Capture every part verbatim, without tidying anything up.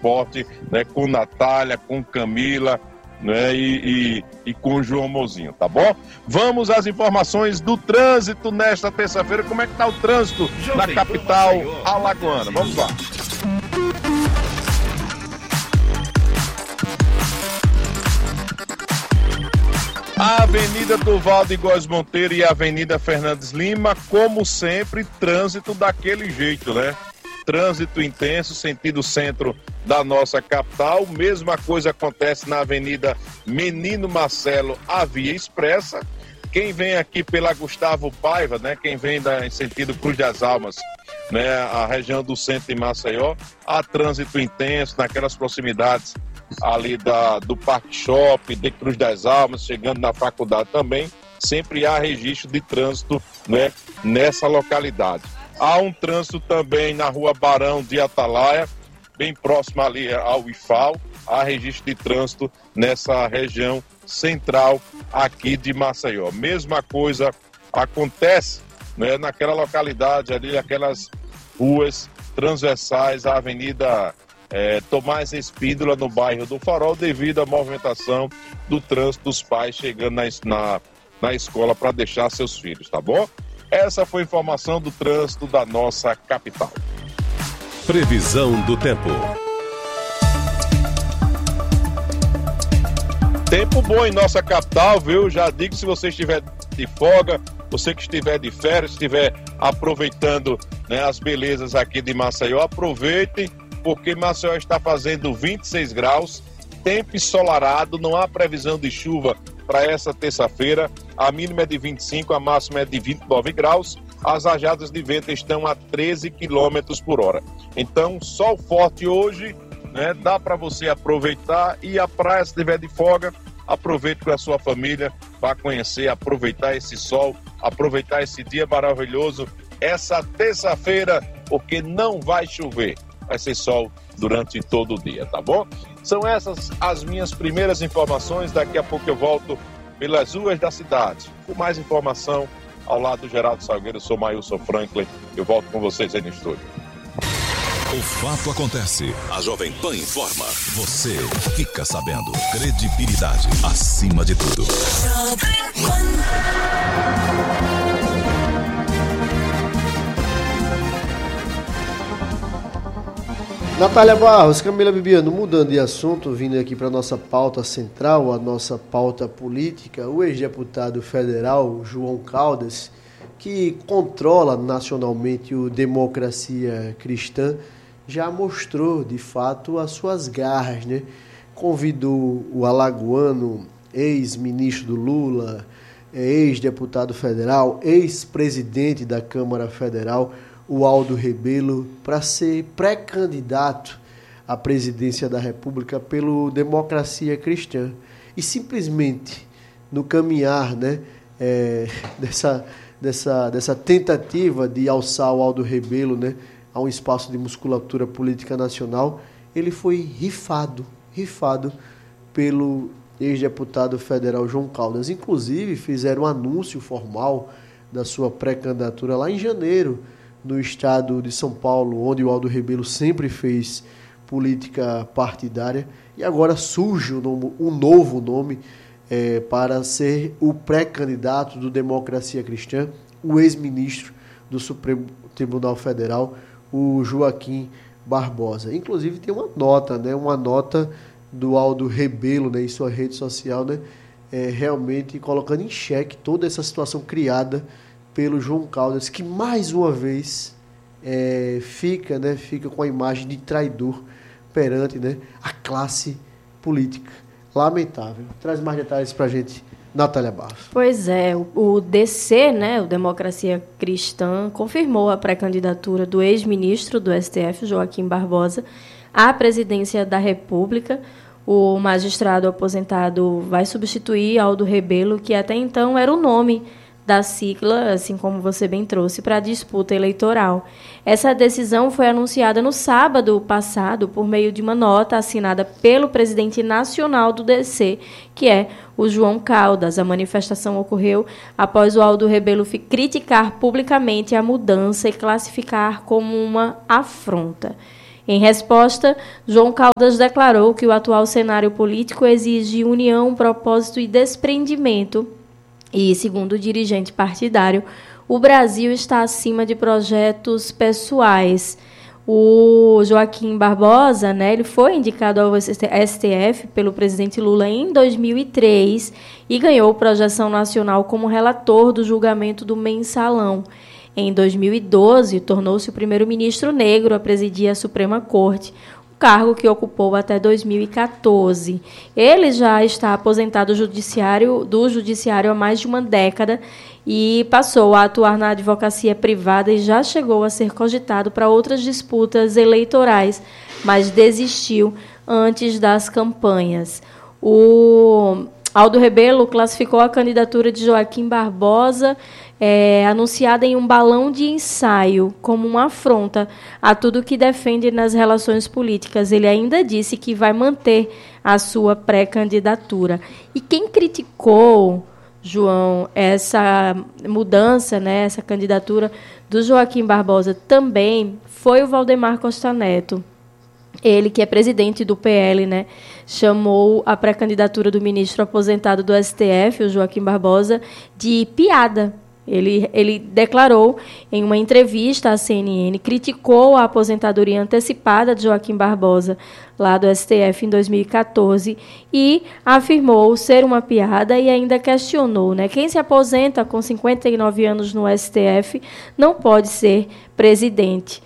esporte, né, com Natália, com Camila, né, e, e, e com o João Mozinho, tá bom? Vamos às informações do trânsito nesta terça-feira. Como é que tá o trânsito na capital alagoana? Vamos lá. A Avenida Duval de Góes Monteiro e a Avenida Fernandes Lima, como sempre, trânsito daquele jeito, né? Trânsito intenso, sentido centro da nossa capital. Mesma coisa acontece na Avenida Menino Marcelo, a Via Expressa. Quem vem aqui pela Gustavo Paiva, né? Quem vem da, em sentido Cruz das Almas, né? A região do centro de Maceió, há trânsito intenso naquelas proximidades ali da, do Parque Shopping, de Cruz das Almas, chegando na faculdade também. Sempre há registro de trânsito, né? Nessa localidade. Há um trânsito também na rua Barão de Atalaia, bem próximo ali ao I F A L. Há registro de trânsito nessa região central aqui de Maceió. Mesma coisa acontece, né, naquela localidade ali, aquelas ruas transversais à Avenida é, Tomás Espíndola, no bairro do Farol, devido à movimentação do trânsito dos pais chegando na, na, na escola para deixar seus filhos, tá bom? Essa foi a informação do trânsito da nossa capital. Previsão do tempo. Tempo bom em nossa capital, viu? Já digo, se você estiver de folga, você que estiver de férias, estiver aproveitando, né, as belezas aqui de Maceió, aproveite, porque Maceió está fazendo vinte e seis graus, tempo ensolarado, não há previsão de chuva para essa terça-feira. A mínima é de vinte e cinco, a máxima é de vinte e nove graus. As rajadas de vento estão a treze quilômetros por hora. Então, sol forte hoje, né? Dá para você aproveitar. E a praia, se estiver de folga, aproveite com a sua família, vá conhecer, aproveitar esse sol, aproveitar esse dia maravilhoso, essa terça-feira, porque não vai chover. Vai ser sol durante todo o dia, tá bom? São essas as minhas primeiras informações. Daqui a pouco eu volto pelas ruas da cidade com mais informação ao lado do Geraldo Salgueiro. Eu sou Mailson Franklin, eu volto com vocês aí no estúdio. O fato acontece, a Jovem Pan informa, você fica sabendo. Credibilidade acima de tudo. Natália Barros, Camila Bibiano, mudando de assunto, vindo aqui para a nossa pauta central, a nossa pauta política, o ex-deputado federal João Caldas, que controla nacionalmente o Democracia Cristã, já mostrou de fato as suas garras, né? Convidou o alagoano, ex-ministro do Lula, ex-deputado federal, ex-presidente da Câmara Federal, o Aldo Rebelo, para ser pré-candidato à presidência da República pelo Democracia Cristã. E simplesmente, no caminhar, né, é, dessa, dessa, dessa tentativa de alçar o Aldo Rebelo, né, a um espaço de musculatura política nacional, ele foi rifado, rifado pelo ex-deputado federal João Caldas. Inclusive, fizeram um anúncio formal da sua pré-candidatura lá em janeiro, no estado de São Paulo, onde o Aldo Rebelo sempre fez política partidária, e agora surge um, nome, um novo nome é, para ser o pré-candidato do Democracia Cristã, o ex-ministro do Supremo Tribunal Federal, o Joaquim Barbosa. Inclusive tem uma nota, né, uma nota do Aldo Rebelo, né, em sua rede social, né, é, realmente colocando em xeque toda essa situação criada pelo João Caldas, que mais uma vez é, fica, né, fica com a imagem de traidor perante, né, a classe política. Lamentável. Traz mais detalhes para a gente, Natália Barros. Pois é, o, o D C, né, o Democracia Cristã, confirmou a pré-candidatura do ex-ministro do S T F, Joaquim Barbosa, à presidência da República. O magistrado aposentado vai substituir Aldo Rebelo, que até então era o nome da sigla, assim como você bem trouxe, para a disputa eleitoral. Essa decisão foi anunciada no sábado passado por meio de uma nota assinada pelo presidente nacional do D C, que é o João Caldas. A manifestação ocorreu após o Aldo Rebelo criticar publicamente a mudança e classificar como uma afronta. Em resposta, João Caldas declarou que o atual cenário político exige união, propósito e desprendimento. E, segundo o dirigente partidário, o Brasil está acima de projetos pessoais. O Joaquim Barbosa, né, ele foi indicado ao S T F pelo presidente Lula em dois mil e três e ganhou projeção nacional como relator do julgamento do Mensalão. Em dois mil e doze, tornou-se o primeiro ministro negro a presidir a Suprema Corte, um cargo que ocupou até dois mil e quatorze. Ele já está aposentado do judiciário, do judiciário há mais de uma década e passou a atuar na advocacia privada e já chegou a ser cogitado para outras disputas eleitorais, mas desistiu antes das campanhas. O Aldo Rebelo classificou a candidatura de Joaquim Barbosa, é, anunciada em um balão de ensaio, como uma afronta a tudo que defende nas relações políticas. Ele ainda disse que vai manter a sua pré-candidatura. E quem criticou, João, essa mudança, né, essa candidatura do Joaquim Barbosa também foi o Valdemar Costa Neto. Ele, que é presidente do P L, né, chamou a pré-candidatura do ministro aposentado do S T F, o Joaquim Barbosa, de piada. Ele, ele declarou em uma entrevista à C N N, criticou a aposentadoria antecipada de Joaquim Barbosa, lá do S T F, em dois mil e quatorze, e afirmou ser uma piada e ainda questionou, né, quem se aposenta com cinquenta e nove anos no S T F não pode ser presidente.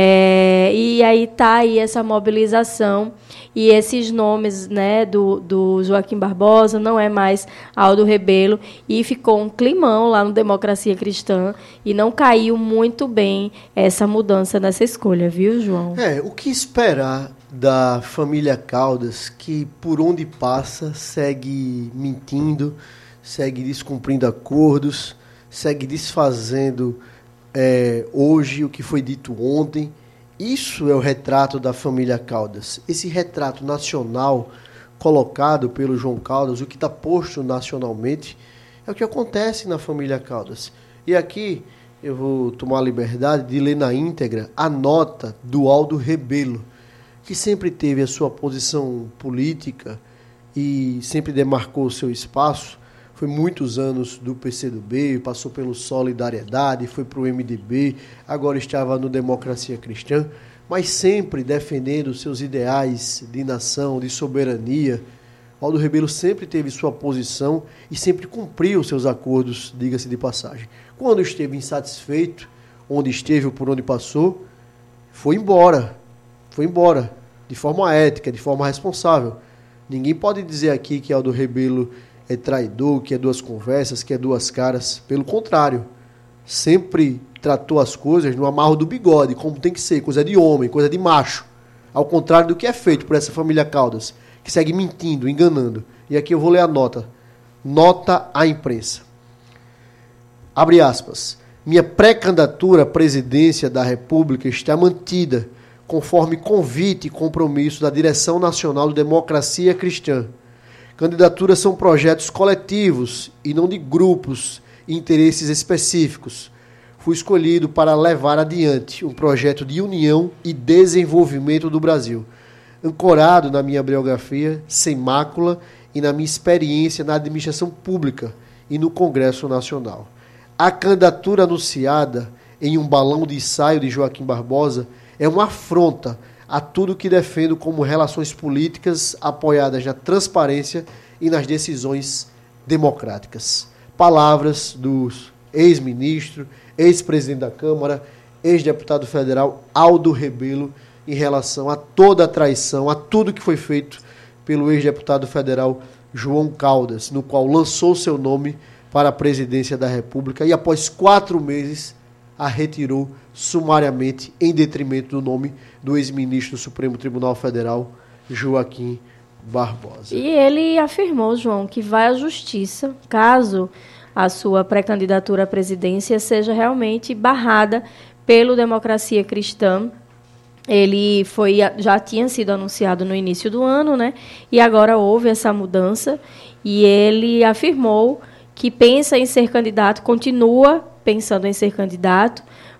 É, e aí está aí essa mobilização e esses nomes, né, do, do Joaquim Barbosa, não é mais Aldo Rebelo, e ficou um climão lá no Democracia Cristã e não caiu muito bem essa mudança nessa escolha, viu, João? É, o que esperar da família Caldas, que por onde passa segue mentindo, segue descumprindo acordos, segue desfazendo É, hoje o que foi dito ontem. Isso é o retrato da família Caldas. Esse retrato nacional colocado pelo João Caldas, o que está posto nacionalmente, é o que acontece na família Caldas. E aqui eu vou tomar a liberdade de ler na íntegra a nota do Aldo Rebelo, que sempre teve a sua posição política e sempre demarcou o seu espaço. Foi muitos anos do P C do B, passou pelo Solidariedade, foi para o M D B, agora estava no Democracia Cristã, mas sempre defendendo seus ideais de nação, de soberania. Aldo Rebelo sempre teve sua posição e sempre cumpriu seus acordos, diga-se de passagem. Quando esteve insatisfeito, onde esteve ou por onde passou, foi embora. Foi embora, de forma ética, de forma responsável. Ninguém pode dizer aqui que Aldo Rebelo é traidor, que é duas conversas, que é duas caras. Pelo contrário, sempre tratou as coisas no amarro do bigode, como tem que ser, coisa de homem, coisa de macho. Ao contrário do que é feito por essa família Caldas, que segue mentindo, enganando. E aqui eu vou ler a nota. Nota à imprensa. Abre aspas. Minha pré-candidatura à presidência da República está mantida, conforme convite e compromisso da Direção Nacional de Democracia Cristã. Candidaturas são projetos coletivos e não de grupos e interesses específicos. Fui escolhido para levar adiante um projeto de união e desenvolvimento do Brasil, ancorado na minha biografia sem mácula e na minha experiência na administração pública e no Congresso Nacional. A candidatura anunciada em um balão de ensaio de Joaquim Barbosa é uma afronta a tudo que defendo como relações políticas apoiadas na transparência e nas decisões democráticas. Palavras do ex-ministro, ex-presidente da Câmara, ex-deputado federal Aldo Rebelo em relação a toda a traição, a tudo que foi feito pelo ex-deputado federal João Caldas, no qual lançou seu nome para a presidência da República e após quatro meses a retirou sumariamente em detrimento do nome do ex-ministro do Supremo Tribunal Federal, Joaquim Barbosa. E ele afirmou, João, que vai à justiça caso a sua pré-candidatura à presidência seja realmente barrada pelo Democracia Cristã. Ele foi, já tinha sido anunciado no início do ano, né? E agora houve essa mudança e ele afirmou que pensa em ser candidato, continua pensando em ser candidato,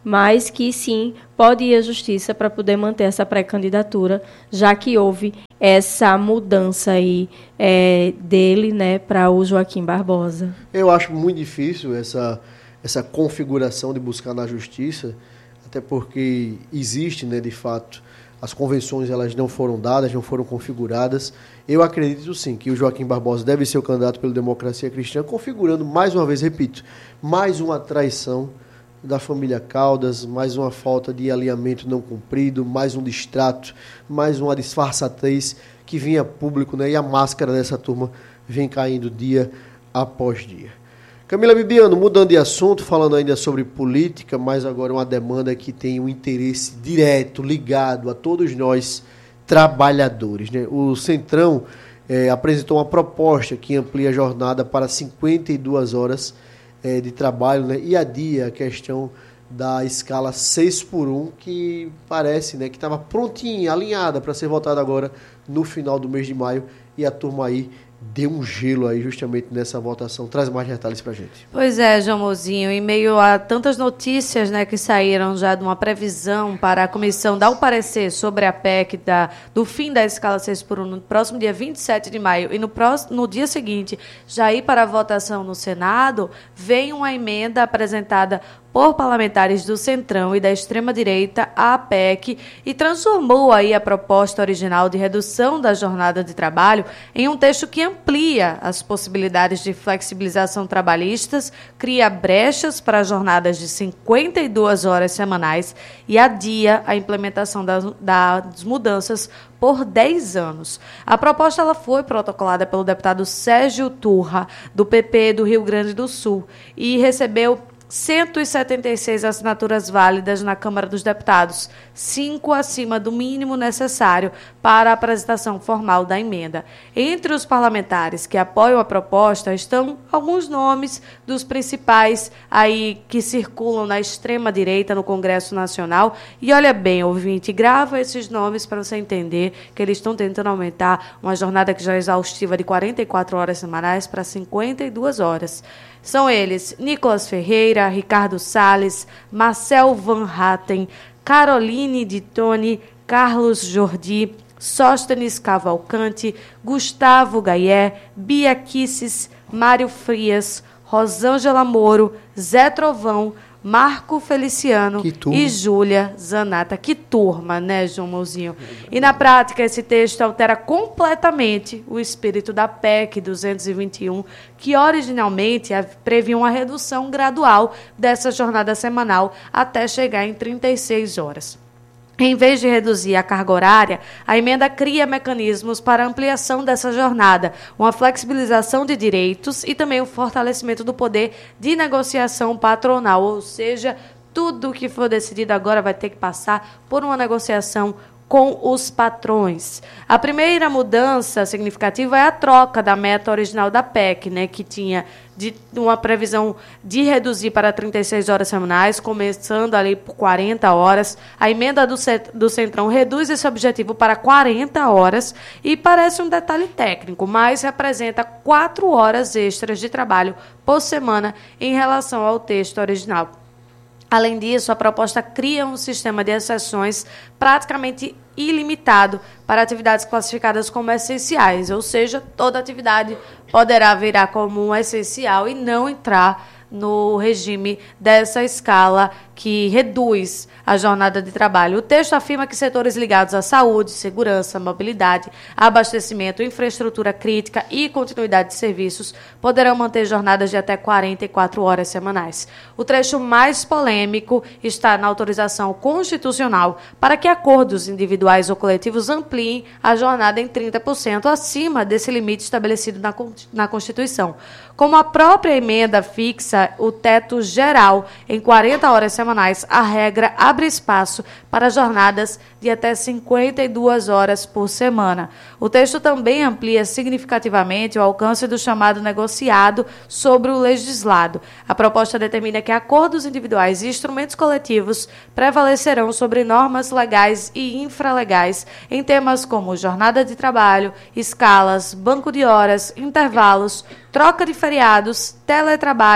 mas que sim pode ir à justiça para poder manter essa pré-candidatura, já que houve essa mudança aí é, dele, né, para o Joaquim Barbosa. Eu acho muito difícil essa, essa configuração de buscar na justiça, até porque existe, né, de fato, as convenções elas não foram dadas, não foram configuradas. Eu acredito sim que o Joaquim Barbosa deve ser o candidato pela Democracia Cristã, configurando, mais uma vez, repito, mais uma traição da família Caldas, mais uma falta de alinhamento não cumprido, mais um distrato, mais uma disfarçatez que vinha público, né? E a máscara dessa turma vem caindo dia após dia. Camila Bibiano, mudando de assunto, falando ainda sobre política, mas agora uma demanda que tem um interesse direto, ligado a todos nós, trabalhadores, né? O Centrão eh, apresentou uma proposta que amplia a jornada para cinquenta e duas horas eh, de trabalho, né? E adia a questão da escala seis por um, que parece, né, que estava prontinha, alinhada para ser votada agora no final do mês de maio, e a turma aí deu um gelo aí justamente nessa votação. Traz mais detalhes para a gente. Pois é, João Mozinho, em meio a tantas notícias, né, que saíram já de uma previsão para a comissão dar o parecer sobre a P E C da, do fim da escala seis por um no próximo dia vinte e sete de maio e no, próximo, no dia seguinte já ir para a votação no Senado, vem uma emenda apresentada por parlamentares do Centrão e da extrema-direita à P E C e transformou aí a proposta original de redução da jornada de trabalho em um texto que amplia as possibilidades de flexibilização trabalhistas, cria brechas para jornadas de cinquenta e duas horas semanais e adia a implementação das, das mudanças por dez anos. A proposta ela foi protocolada pelo deputado Sérgio Turra, do P P do Rio Grande do Sul, e recebeu cento e setenta e seis assinaturas válidas na Câmara dos Deputados, cinco acima do mínimo necessário para a apresentação formal da emenda. Entre os parlamentares que apoiam a proposta estão alguns nomes dos principais aí que circulam na extrema-direita no Congresso Nacional. E olha bem, ouvinte, grava esses nomes para você entender que eles estão tentando aumentar uma jornada que já é exaustiva de quarenta e quatro horas semanais para cinquenta e duas horas. São eles Nicolas Ferreira, Ricardo Salles, Marcel Van Hatten, Caroline de Toni, Carlos Jordi, Sóstenes Cavalcante, Gustavo Gaié, Bia Kisses, Mário Frias, Rosângela Moro, Zé Trovão, Marco Feliciano e Júlia Zanata. Que turma, né, João Mozinho? E na prática, esse texto altera completamente o espírito da P E C duzentos e vinte e um, que originalmente previa uma redução gradual dessa jornada semanal até chegar em trinta e seis horas. Em vez de reduzir a carga horária, a emenda cria mecanismos para ampliação dessa jornada, uma flexibilização de direitos e também o fortalecimento do poder de negociação patronal, ou seja, tudo que for decidido agora vai ter que passar por uma negociação com os patrões. A primeira mudança significativa é a troca da meta original da P E C, né, que tinha de uma previsão de reduzir para trinta e seis horas semanais, começando ali por quarenta horas. A emenda do, do Centrão reduz esse objetivo para quarenta horas e parece um detalhe técnico, mas representa quatro horas extras de trabalho por semana em relação ao texto original. Além disso, a proposta cria um sistema de exceções praticamente ilimitado para atividades classificadas como essenciais, ou seja, toda atividade poderá virar como um essencial e não entrar no regime dessa escala que reduz a jornada de trabalho. O texto afirma que setores ligados à saúde, segurança, mobilidade, abastecimento, infraestrutura crítica e continuidade de serviços poderão manter jornadas de até quarenta e quatro horas semanais. O trecho mais polêmico está na autorização constitucional para que acordos individuais ou coletivos ampliem a jornada em trinta por cento acima desse limite estabelecido na, na Constituição. Como a própria emenda fixa o teto geral em quarenta horas semanais, a regra abre espaço para jornadas de até cinquenta e duas horas por semana. O texto também amplia significativamente o alcance do chamado negociado sobre o legislado. A proposta determina que acordos individuais e instrumentos coletivos prevalecerão sobre normas legais e infralegais em temas como jornada de trabalho, escalas, banco de horas, intervalos, troca de feriados, teletrabalho,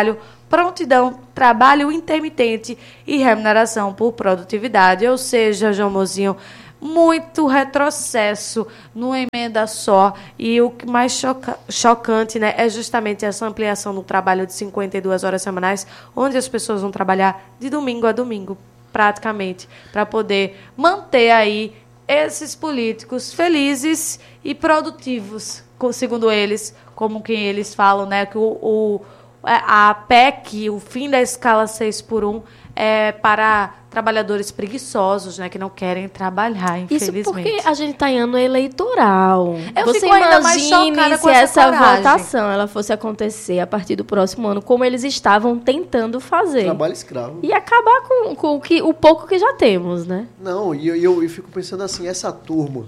prontidão, trabalho intermitente e remuneração por produtividade. Ou seja, João Mozinho, muito retrocesso numa emenda só, e o que mais choca, chocante, né, é justamente essa ampliação do trabalho de cinquenta e duas horas semanais, onde as pessoas vão trabalhar de domingo a domingo, praticamente, para poder manter aí esses políticos felizes e produtivos, segundo eles, como que eles falam, né, que o, o, a P E C, o fim da escala seis por um, é para trabalhadores preguiçosos, né, que não querem trabalhar, infelizmente. Isso porque a gente está em ano eleitoral. Eu Você fico ainda mais chocada se com essa, essa coragem. votação ela fosse acontecer a partir do próximo ano, como eles estavam tentando fazer. Trabalho escravo. E acabar com, com o, que, o pouco que já temos, né? Não, e eu, eu, eu fico pensando assim, essa turma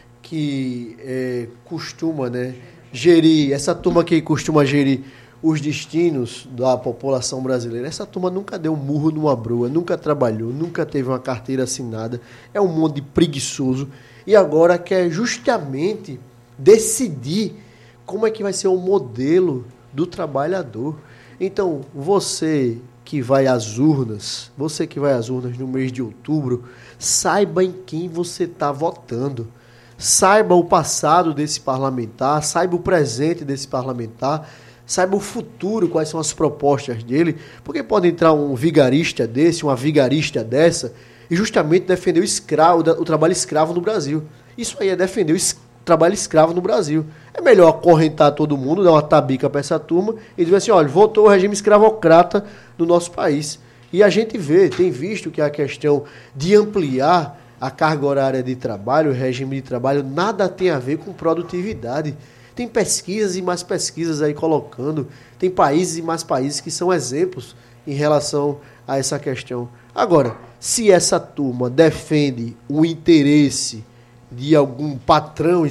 que é, costuma, né, gerir, essa turma que costuma gerir os destinos da população brasileira, essa turma nunca deu um murro numa broa, nunca trabalhou, nunca teve uma carteira assinada, é um monte de preguiçoso, e agora quer justamente decidir como é que vai ser o modelo do trabalhador. Então, você que vai às urnas, você que vai às urnas no mês de outubro, saiba em quem você está votando. Saiba o passado desse parlamentar, saiba o presente desse parlamentar, saiba o futuro, quais são as propostas dele, porque pode entrar um vigarista desse, uma vigarista dessa, e justamente defender o escravo, o trabalho escravo no Brasil. Isso aí é defender o es- trabalho escravo no Brasil. É melhor acorrentar todo mundo, dar uma tabica para essa turma e dizer assim, olha, voltou o regime escravocrata no nosso país. E a gente vê, tem visto que a questão de ampliar a carga horária de trabalho, o regime de trabalho, nada tem a ver com produtividade. Tem pesquisas e mais pesquisas aí colocando, tem países e mais países que são exemplos em relação a essa questão. Agora, se essa turma defende o interesse de algum patrão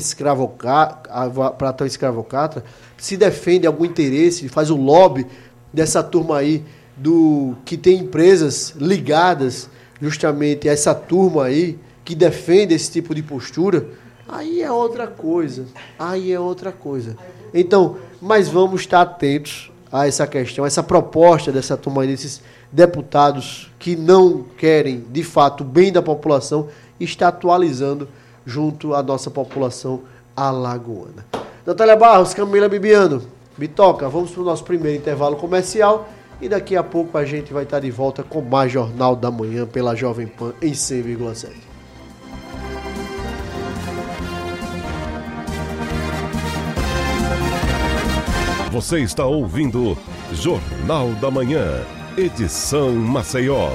patrão escravocrata, se defende algum interesse, faz o lobby dessa turma aí, do, que tem empresas ligadas justamente a essa turma aí, que defende esse tipo de postura, aí é outra coisa, aí é outra coisa. Então, mas vamos estar atentos a essa questão, essa proposta dessa turma, desses deputados que não querem, de fato, o bem da população, está atualizando junto à nossa população alagoana. Natália Barros, Camila Bibiano, Bitoca, vamos para o nosso primeiro intervalo comercial e daqui a pouco a gente vai estar de volta com mais Jornal da Manhã pela Jovem Pan em cem vírgula sete. Você está ouvindo Jornal da Manhã, edição Maceió.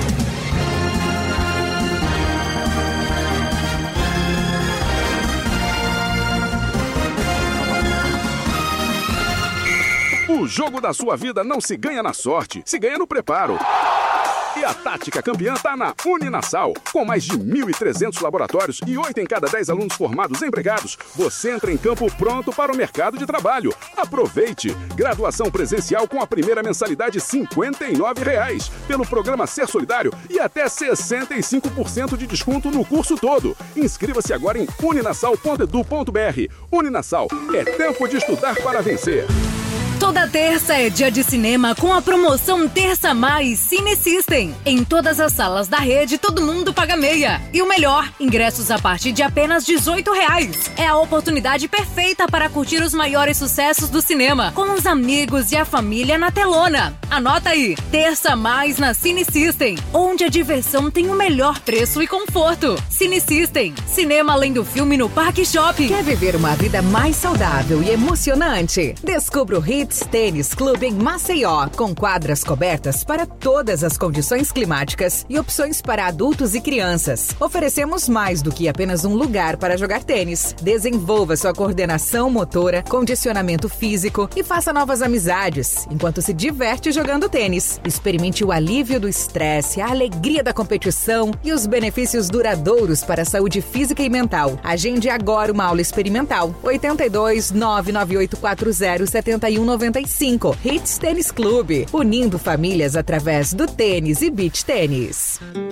O jogo da sua vida não se ganha na sorte, se ganha no preparo. E a tática campeã tá na Uninasal. Com mais de mil e trezentos laboratórios e oito em cada dez alunos formados empregados, você entra em campo pronto para o mercado de trabalho. Aproveite! Graduação presencial com a primeira mensalidade cinquenta e nove reais pelo programa Ser Solidário e até sessenta e cinco por cento de desconto no curso todo. Inscreva-se agora em uninasal ponto edu ponto br. Uninasal, é tempo de estudar para vencer. Toda terça é dia de cinema com a promoção Terça Mais Cine System. Em todas as salas da rede, todo mundo paga meia. E o melhor, ingressos a partir de apenas dezoito reais. É a oportunidade perfeita para curtir os maiores sucessos do cinema, com os amigos e a família na telona. Anota aí, Terça Mais na Cine System, onde a diversão tem o melhor preço e conforto. Cine System, cinema além do filme no Parque Shopping. Quer viver uma vida mais saudável e emocionante? Descubra o Hits Tênis Clube em Maceió, com quadras cobertas para todas as condições climáticas e opções para adultos e crianças. Oferecemos mais do que apenas um lugar para jogar tênis. Desenvolva sua coordenação motora, condicionamento físico e faça novas amizades, enquanto se diverte jogando tênis. Experimente o alívio do estresse, a alegria da competição e os benefícios duradouros para a saúde física e mental. Agende agora uma aula experimental. oito dois, nove nove oito quatro zero, sete um nove cinco. Hits Tênis Clube, unindo famílias através do tênis e beach tênis.